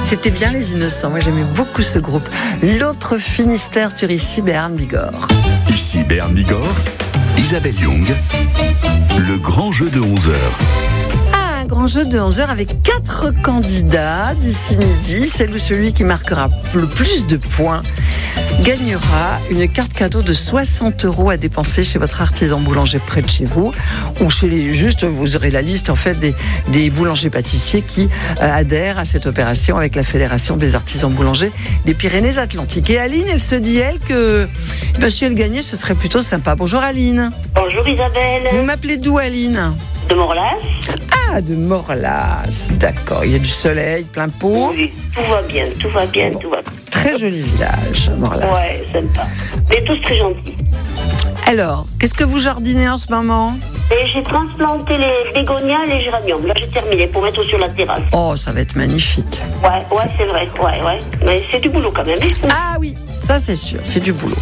C'était bien les Innocents, moi j'aimais beaucoup ce groupe. L'autre Finistère sur ici, Béarn Bigorre. Ici Béarn Bigorre, Isabelle Young, le grand jeu de 11h. Un grand jeu de 11h avec 4 candidats d'ici midi. Celle ou celui qui marquera le plus de points gagnera une carte cadeau de 60 € à dépenser chez votre artisan boulanger près de chez vous, ou chez vous aurez la liste en fait des boulangers pâtissiers qui adhèrent à cette opération avec la Fédération des artisans boulangers des Pyrénées-Atlantiques. Et Aline, elle se dit que si elle gagnait, ce serait plutôt sympa. Bonjour Aline. Bonjour Isabelle. Vous m'appelez d'où Aline? De Morlas. Ah, de Morlas, d'accord. Il y a du soleil, plein pot. Oui, tout va bien. Très joli village, Morlas. Ouais, sympa. Mais tous très gentils. Alors, qu'est-ce que vous jardinez en ce moment? Et j'ai transplanté les bégonias et les géraniums. Là, j'ai terminé pour mettre sur la terrasse. Oh, ça va être magnifique. Ouais, c'est vrai. Ouais. Mais c'est du boulot quand même. Ah oui, ça c'est sûr, c'est du boulot.